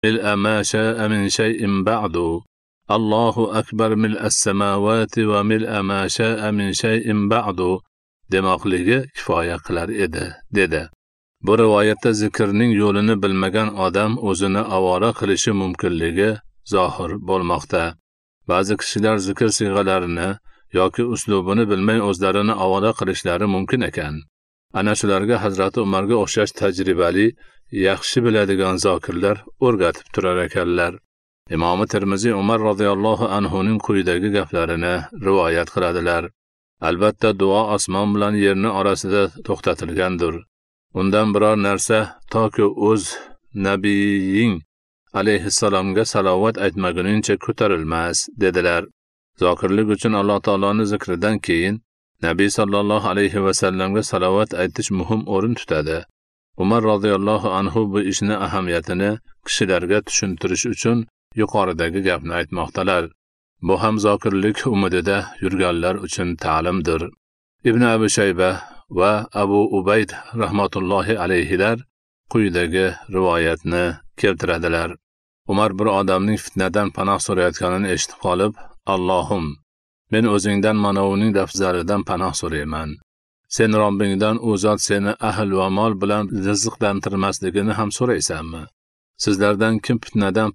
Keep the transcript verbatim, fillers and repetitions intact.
ملء ما شاء من شيء بعد الله أكبر ملء السماوات وملء ما شاء من شيء بعد demoqligi kifoya qilar edi, dedi. Bu rivoyatda zikrning yo'lini bilmagan odam o'zini avora qilishi mumkinligi zohir bo'lmoqda. Ba'zi kishilar zikr siyg'alarini yoki uslubini bilmay o'zlarini avora qilishlari mumkin ekan. Ana shularga Hazrati Umarga o'xshash tajribali, yaxshi biladigan zokirlar o'rgatib turar ekanlar. Imom Tirmiziy Umar radhiyallohu anhu ning quyidagi gaplarini rivoyat qiladilar. Albatta duo osmon bilan yerni orasida to'xtatilgandir. Undan biror narsa toki o'z nabiying alayhissalomga salovat aytmaguningcha ko'tarilmas, dedilar. Zokirlik uchun Alloh taoloning zikridan keyin Nabiy sallallohu alayhi va sallamga salovat aytish muhim o'rin tutadi. Umar radhiyallohu anhu bu ishni ahamiyatini kishilarga tushuntirish uchun yuqoridagi gapni aytmoqdalar. Bu ham zokirlik umidida yurganlar uchun ta'limdir. Ibn Abi Shayba va Abu Ubayd rahmatullohi alayhilar quyidagi rivoyatni keltiradilar. Umar bir odamning fitnadan panoh so'rayotganini eshitib qolib, Allohim, men o'zingdan mana uning dafzaridan panoh so'rayman. Sen Robbingdan u zot seni ahl va mol bilan rizqlantirmasligini ham so'raysanmi? Sizlardan kim fitnadan